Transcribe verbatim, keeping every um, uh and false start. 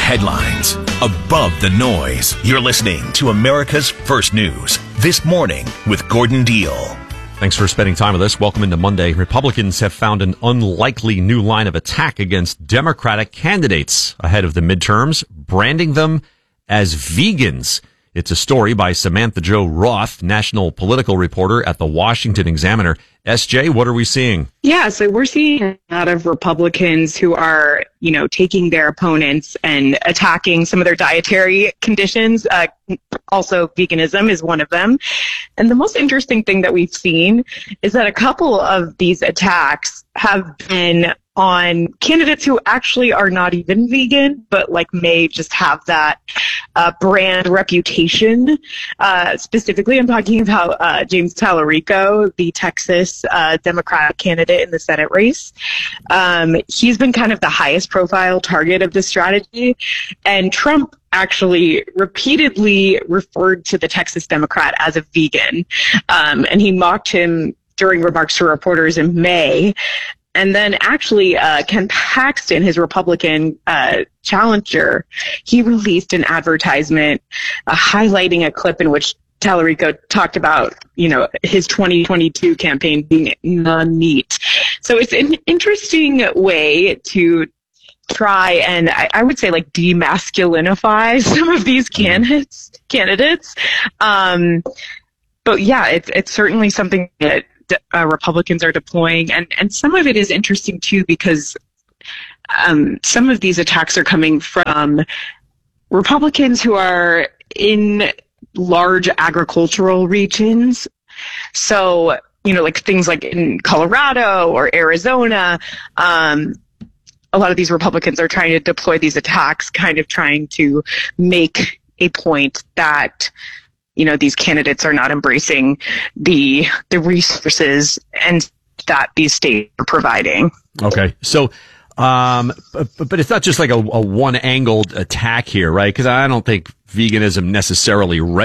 headlines, above the noise. You're listening to America's First News This Morning with Gordon Deal. Thanks for spending time with us. Welcome into Monday. Republicans have found an unlikely new line of attack against Democratic candidates ahead of the midterms, branding them as vegans. It's a story by Samantha Jo Roth, national political reporter at the Washington Examiner. S J, what are we seeing? Yeah, so we're seeing a lot of Republicans who are, you know, taking their opponents and attacking some of their dietary conditions. Uh, also, veganism is one of them. And the most interesting thing that we've seen is that a couple of these attacks have been on candidates who actually are not even vegan, but like may just have that uh, brand reputation. Uh, specifically, I'm talking about uh, James Tallarico, the Texas uh, Democratic candidate in the Senate race. Um, he's been kind of the highest profile target of this strategy, and Trump actually repeatedly referred to the Texas Democrat as a vegan, um, and he mocked him during remarks to reporters in May. And then actually, uh, Ken Paxton, his Republican uh, challenger, he released an advertisement uh, highlighting a clip in which Tallarico talked about, you know, his twenty twenty-two campaign being non-meat. So it's an interesting way to try and I, I would say like demasculinify some of these candidates. Candidates, um, but yeah, it's it's certainly something that Uh, Republicans are deploying, and, and some of it is interesting too because um, some of these attacks are coming from Republicans who are in large agricultural regions. So, you know, like things like in Colorado or Arizona, um, a lot of these Republicans are trying to deploy these attacks, kind of trying to make a point that, you know, these candidates are not embracing the the resources and that these states are providing. Okay. So, um, but, but it's not just like a, a one-angled attack here, right? Because I don't think veganism necessarily